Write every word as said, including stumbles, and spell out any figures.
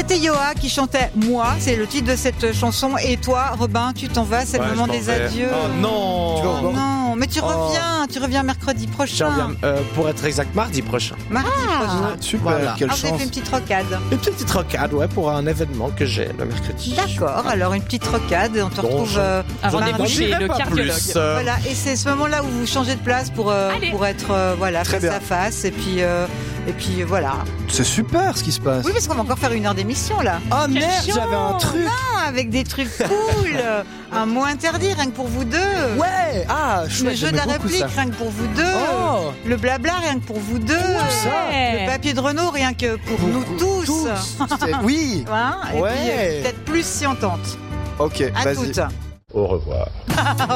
C'était Yoa qui chantait Moi, c'est le titre de cette chanson. Et toi, Robin, tu t'en vas, c'est Ouais, le moment je m'en des vais. adieux. Oh non. Oh non, mais tu Oh. reviens, tu reviens mercredi Je prochain. reviens, euh, pour être exact, mardi prochain. Mardi prochain. Super, Voilà. quelle Ah, vous avez chance. fait une petite rocade. Une petite rocade, ouais, pour un événement que j'ai le mercredi. D'accord, alors une petite rocade. On te Donc, retrouve je- euh, Un J'en ai rendez-vous pas- chez j'irai le pas cardiologue. plus, euh, Voilà, et c'est ce moment-là où vous changez de place pour, euh, Allez. pour être euh, voilà, Très face bien. à face. Et puis, euh, et puis euh, voilà. C'est super ce qui se passe. Oui, parce qu'on va encore faire une heure d'émission là. Oh merde, chiant. j'avais un truc. Ah, avec des trucs cool. Un mot interdit, rien que pour vous deux. Ouais. Ah, Le chouette, jeu de j'aimais la beaucoup réplique, ça. rien que pour vous deux. Oh. Le blabla, rien que pour vous deux. Ouais. Le papier de Renault, rien que pour, nous tous. C'était- Oui. Hein, et Ouais. puis euh, peut-être plus si on tente. Ok, À vas-y. toutes. Au revoir.